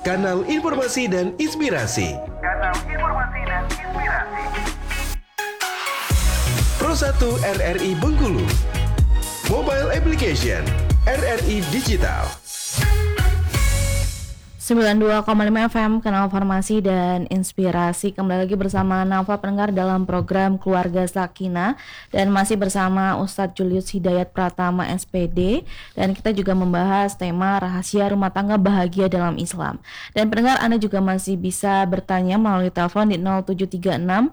Kanal Informasi dan Inspirasi. Pro 1 RRI Bengkulu. Mobile Application RRI Digital. 92,5 FM, Kanal Informasi dan Inspirasi. Kembali lagi bersama Nafa pendengar dalam program Keluarga Sakinah. Dan masih bersama Ustadz Julius Hidayat Pratama SPD. Dan kita juga membahas tema rahasia rumah tangga bahagia dalam Islam. Dan pendengar, Anda juga masih bisa bertanya melalui telepon di 0736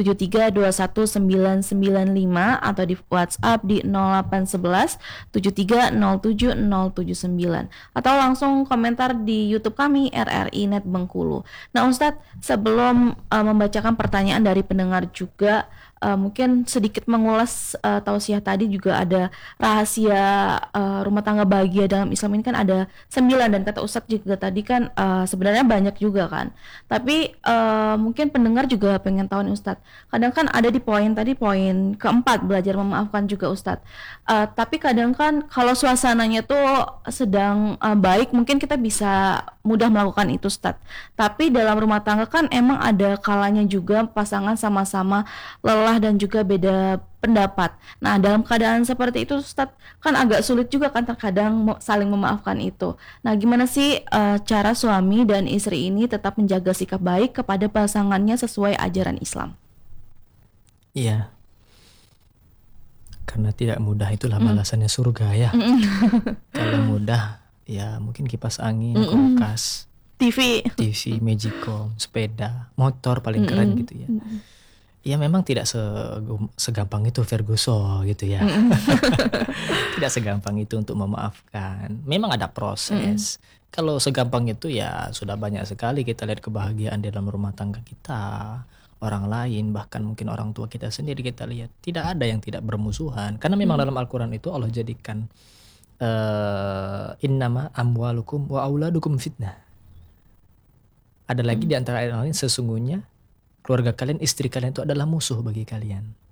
7321 995 atau di WhatsApp di 0811 7307 079 atau langsung komentar di YouTube kami RRI Net Bengkulu. Nah Ustadz, sebelum membacakan pertanyaan dari pendengar juga, mungkin sedikit mengulas tausiah tadi juga ada rahasia rumah tangga bahagia dalam Islam ini kan ada 9, dan kata Ustadz juga tadi kan sebenarnya banyak juga kan. Tapi mungkin pendengar juga pengen tahu nih Ustadz, kadang kan ada di poin keempat, belajar memaafkan juga Ustadz. Tapi kadang kan kalau suasananya tuh sedang baik, mungkin kita bisa mudah melakukan itu Ustadz. Tapi dalam rumah tangga kan emang ada kalanya juga pasangan sama-sama lelah dan juga beda pendapat. Nah dalam keadaan seperti itu Ustadz, kan agak sulit juga kan terkadang saling memaafkan itu. Nah gimana sih cara suami dan istri ini tetap menjaga sikap baik kepada pasangannya sesuai ajaran Islam? Iya, karena tidak mudah itulah balasannya surga ya. Kalau mudah ya mungkin kipas angin, kulkas, TV, Magicom, sepeda, motor paling keren gitu ya. Ya memang tidak segampang itu Ferguson gitu ya. Tidak segampang itu untuk memaafkan. Memang ada proses. Kalau segampang itu ya sudah banyak sekali kita lihat kebahagiaan di dalam rumah tangga kita. Orang lain, bahkan mungkin orang tua kita sendiri kita lihat. Tidak ada yang tidak bermusuhan. Karena memang dalam Al-Quran itu Allah jadikan innama amwalukum wa auladukum fitnah. Ada lagi di antara ayat lain, sesungguhnya keluarga kalian, istri kalian itu adalah musuh bagi kalian.